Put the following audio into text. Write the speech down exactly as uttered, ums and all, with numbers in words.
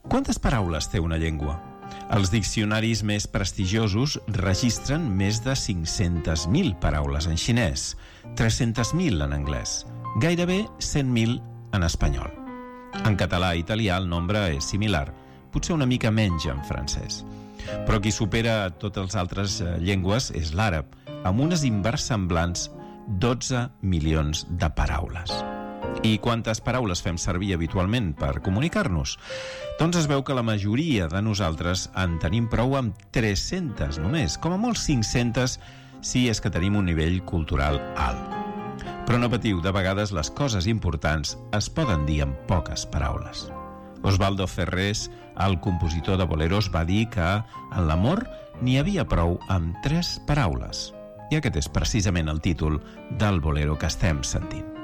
Quantes paraules té una llengua? Els diccionaris més prestigiosos registren més de cinc-centes mil paraules en xinès, tres-centes mil en anglès, gairebé cent mil en espanyol. En català i italià el nombre és similar, potser una mica menys en francès. Però qui supera totes les altres llengües és l'àrab, amb unes inversemblants dotze milions de paraules. I quantes paraules fem servir habitualment per comunicar-nos? Doncs es veu que la majoria de nosaltres en tenim prou amb tres-centes només, com a molt cinc-centes si és que tenim un nivell cultural alt. Però no patiu, de vegades les coses importants es poden dir amb poques paraules. Osvaldo Ferrés, el compositor de boleros, va dir que en l'amor n'hi havia prou amb tres paraules. I aquest és precisament el títol del bolero que estem sentint.